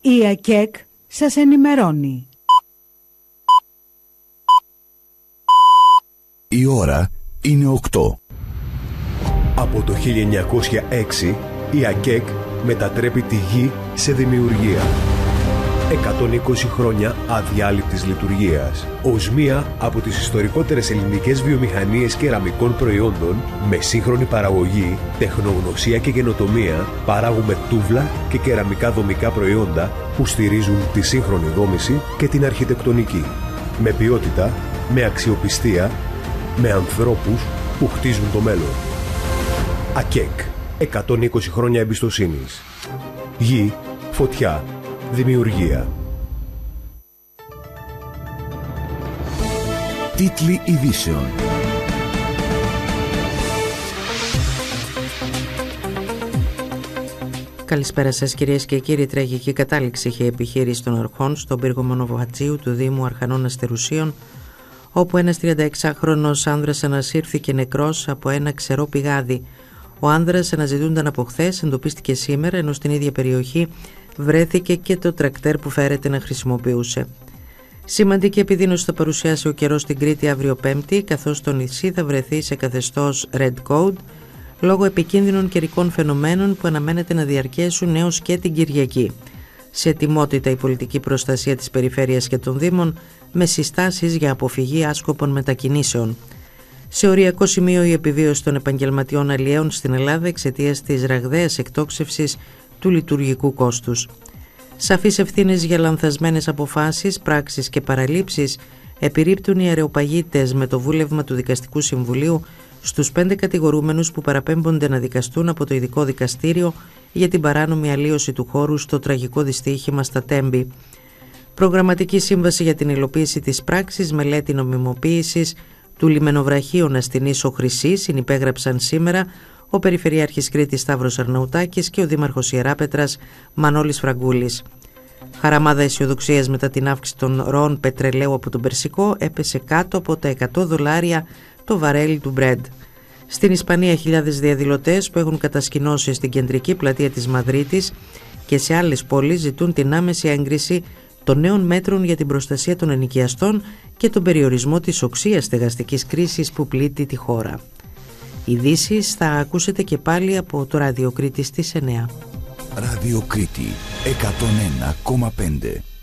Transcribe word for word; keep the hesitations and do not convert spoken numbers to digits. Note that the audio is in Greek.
Η ΑΚΕΚ σας ενημερώνει. Η ώρα είναι οκτώ. Από το χίλια εννιακόσια έξι η ΑΚΕΚ μετατρέπει τη γη σε δημιουργία. εκατόν είκοσι χρόνια αδιάλειπτης λειτουργίας. Ως μία από τις ιστορικότερες ελληνικές βιομηχανίες κεραμικών προϊόντων, με σύγχρονη παραγωγή, τεχνογνωσία και καινοτομία, παράγουμε τούβλα και κεραμικά δομικά προϊόντα που στηρίζουν τη σύγχρονη δόμηση και την αρχιτεκτονική. Με ποιότητα, με αξιοπιστία, με ανθρώπους που χτίζουν το μέλλον. ΑΚΕΚ. εκατόν είκοσι χρόνια εμπιστοσύνης. Γη, φωτιά, δημιουργία. Τίτλοι ειδήσεων. Καλησπέρα σας κυρίες και κύριοι. Τραγική κατάληξη είχε επιχείρηση των αρχών στον πύργο Μονοβατζίου του Δήμου Αρχανών Αστερουσίων, όπου ένας τριανταεξάχρονος άνδρας ανασύρθηκε νεκρός από ένα ξερό πηγάδι. Ο άνδρας αναζητούνταν από χθες, εντοπίστηκε σήμερα, ενώ στην ίδια περιοχή βρέθηκε και το τρακτέρ που φέρεται να χρησιμοποιούσε. Σημαντική επιδείνωση θα παρουσιάσει ο καιρός στην Κρήτη αύριο Πέμπτη, καθώς το νησί θα βρεθεί σε καθεστώς Red Code λόγω επικίνδυνων καιρικών φαινομένων που αναμένεται να διαρκέσουν έως και την Κυριακή. Σε ετοιμότητα η πολιτική προστασία της περιφέρειας και των Δήμων, με συστάσεις για αποφυγή άσκοπων μετακινήσεων. Σε οριακό σημείο η επιβίωση των επαγγελματιών αλλιέων στην Ελλάδα εξαιτίας της ραγδαίας εκτόξευσης του λειτουργικού κόστους. Σαφείς ευθύνες για λανθασμένες αποφάσεις, πράξεις και παραλήψεις επιρρύπτουν οι αεροπαγίτες με το βούλευμα του Δικαστικού Συμβουλίου στους πέντε κατηγορούμενους που παραπέμπονται να δικαστούν από το Ειδικό Δικαστήριο για την παράνομη αλλίωση του χώρου στο τραγικό δυστύχημα στα Τέμπη. Προγραμματική σύμβαση για την υλοποίηση της πράξης μελέτη νομιμοποίησης του λιμενοβραχίωνα στην Ίσο Χρυσή συνυπέγραψαν σήμερα ο Περιφερειάρχης Κρήτης Σταύρος Αρναουτάκης και ο Δήμαρχος Ιεράπετρας Μανώλης Φραγκούλης. Χαραμάδα αισιοδοξίας μετά την αύξηση των ροών πετρελαίου από τον Περσικό έπεσε κάτω από τα εκατό δολάρια το βαρέλι του Brent. Στην Ισπανία χιλιάδες διαδηλωτές που έχουν κατασκηνώσει στην κεντρική πλατεία της Μαδρίτης και σε άλλες πόλεις ζητούν την άμεση έγκριση των νέων μέτρων για την προστασία των ενοικιαστών και τον περιορισμό της οξείας στεγαστικής κρίσης που πλήττει τη χώρα. Ειδήσεις θα ακούσετε και πάλι από το Ράδιο Κρήτη στις εννιά. Ράδιο Κρήτη εκατόν ένα κόμμα πέντε.